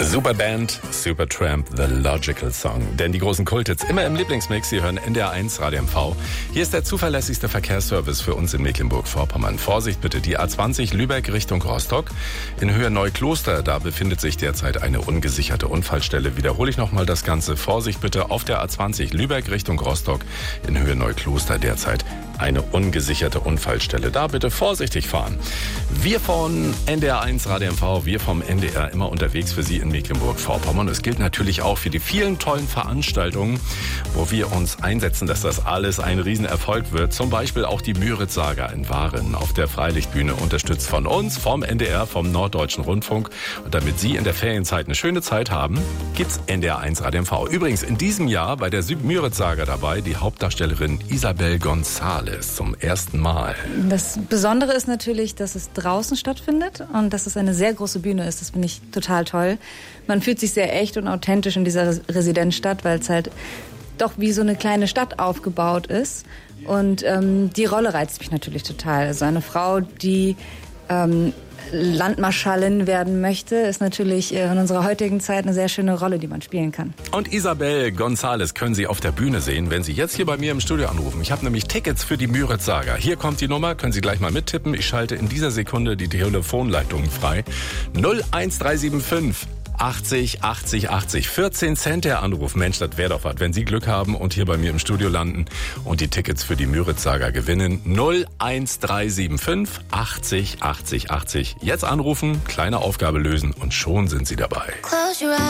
Super Band, Supertramp, The Logical Song. Denn die großen Kulthits immer im Lieblingsmix. Sie hören NDR1 Radio MV. Hier ist der zuverlässigste Verkehrsservice für uns in Mecklenburg-Vorpommern. Vorsicht bitte, die A20 Lübeck Richtung Rostock. In Höhe Neukloster, da befindet sich derzeit eine ungesicherte Unfallstelle. Wiederhole ich nochmal das Ganze. Vorsicht bitte, auf der A20 Lübeck Richtung Rostock. In Höhe Neukloster derzeit eine ungesicherte Unfallstelle. Da bitte vorsichtig fahren. Wir von NDR1 Radio MV, wir vom NDR immer unterwegs für Sie in Mecklenburg-Vorpommern. Es gilt natürlich auch für die vielen tollen Veranstaltungen, wo wir uns einsetzen, dass das alles ein Riesenerfolg wird. Zum Beispiel auch die Müritz-Saga in Waren auf der Freilichtbühne, unterstützt von uns, vom NDR, vom Norddeutschen Rundfunk. Und damit Sie in der Ferienzeit eine schöne Zeit haben, gibt's NDR1 Radio MV. Übrigens in diesem Jahr bei der Müritz-Saga dabei die Hauptdarstellerin Isabel González zum ersten Mal. Das Besondere ist natürlich, dass es draußen stattfindet und dass es eine sehr große Bühne ist. Das finde ich total toll. Man fühlt sich sehr echt und authentisch in dieser Residenzstadt, weil es halt doch wie so eine kleine Stadt aufgebaut ist. Und die Rolle reizt mich natürlich total. Also eine Frau, die Landmarschallin werden möchte, ist natürlich in unserer heutigen Zeit eine sehr schöne Rolle, die man spielen kann. Und Isabel González können Sie auf der Bühne sehen, wenn Sie jetzt hier bei mir im Studio anrufen. Ich habe nämlich Tickets für die Müritz-Saga. Hier kommt die Nummer, können Sie gleich mal mittippen. Ich schalte in dieser Sekunde die Telefonleitungen frei. 01375 80 80 80. 14 Cent der Anruf. Mensch, das wäre doch was, wenn Sie Glück haben und hier bei mir im Studio landen und die Tickets für die Müritz-Saga gewinnen. 01375 80 80 80. Jetzt anrufen, kleine Aufgabe lösen und schon sind Sie dabei.